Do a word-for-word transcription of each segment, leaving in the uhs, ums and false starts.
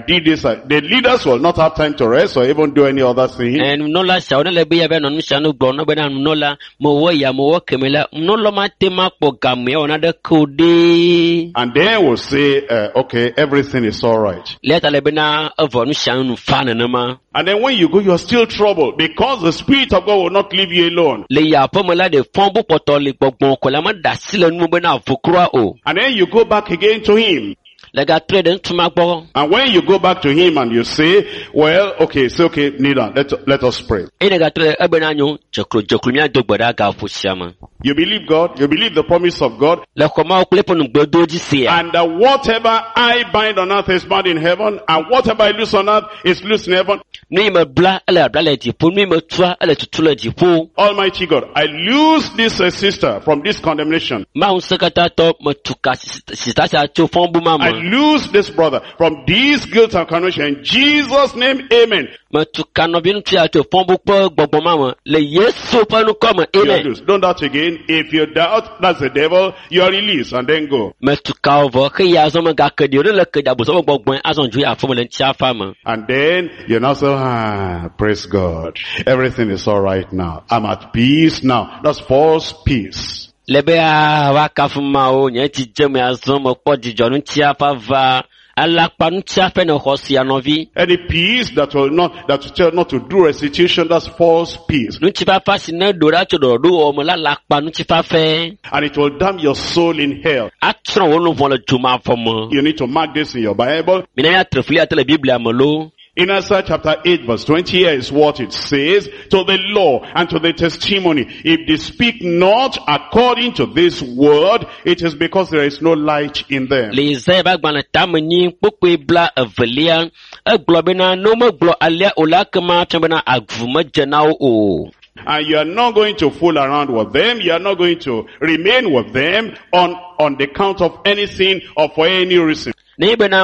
did this. uh, The leaders will not have time to rest or even do any other thing. And nola shauna le be no mshanu gbo no be na nola mo wo ya mo wo kemela nolo ma tema po gamme ona de kode. And then we'll say, uh, okay, everything is all right. Leta le be na avo no shanu fa na ma. And then when you go, you're still troubled because the Spirit of God will not leave you alone. Le ya po mo la de fombo poto le gbogbon ko la ma da sile nu be na avokura o. And then you go back again to Him. And when you go back to Him and you say, well, okay, it's okay, Nida, let, let us pray. You believe God, you believe the promise of God, and uh, whatever I bind on earth is bound in heaven, and whatever I loose on earth is loose in heaven. Almighty God, I loose this uh, sister from this condemnation. I lose this brother from this guilt and condemnation. In Jesus' name, amen. You lose. Don't doubt again. If you doubt, that's the devil. You are released and then go. And then you now say, ah, praise God. Everything is all right now. I'm at peace now. That's false peace. Any peace that will not, that will tell not to do restitution, that's false peace. And it will damn your soul in hell. You need to mark this in your Bible. In Isaiah chapter eight verse twenty, here is what it says: to the law and to the testimony, if they speak not according to this word, it is because there is no light in them. And you are not going to fool around with them. You are not going to remain with them on, on the count of anything or for any reason. We'll come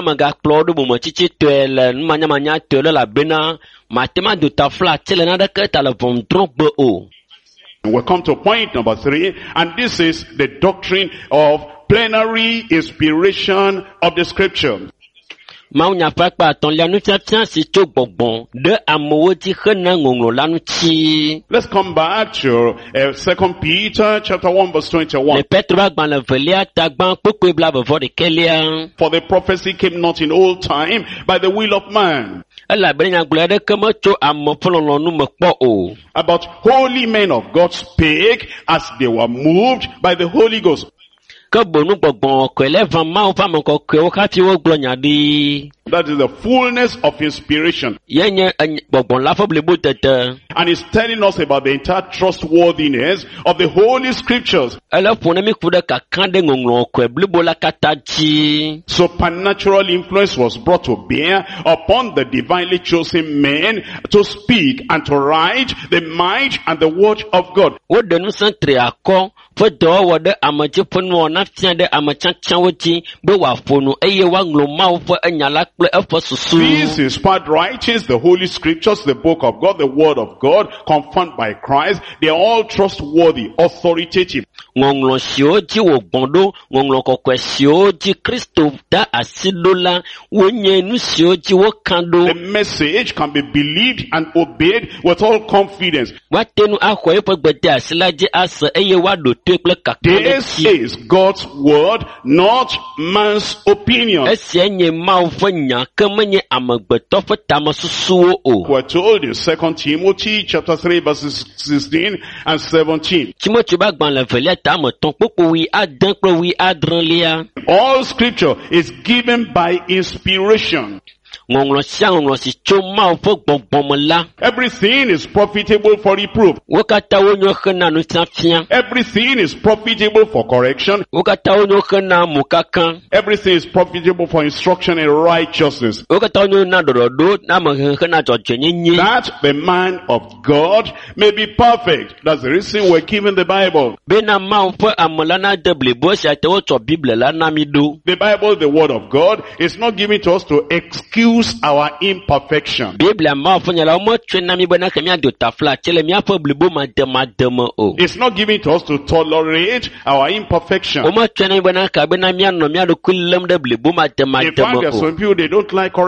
to point number three, and this is the doctrine of plenary inspiration of the scripture. Let's come back to uh, Second Peter chapter one verse twenty-one. For the prophecy came not in old time by the will of man, about holy men of God spake as they were moved by the Holy Ghost. That is the fullness of inspiration. And it's telling us about the entire trustworthiness of the Holy Scriptures. Supernatural influence was brought to bear upon the divinely chosen men to speak and to write the might and the word of God. These inspired writings, the Holy Scriptures, the book of God, the word of God, confirmed by Christ, they are all trustworthy, authoritative. The message can be believed and obeyed with all confidence. This is God's word, not man's opinion. We're told in Second Timothy chapter three verses sixteen and seventeen. All scripture is given by inspiration. Everything is profitable for reproof. Everything is profitable for correction. Everything is profitable for instruction in righteousness, that the man of God may be perfect. That's the reason we're given the Bible. The Bible, the word of God, is not given to us to excuse our imperfection. It's not given to us to tolerate our imperfection. In fact, there are some people, they don't like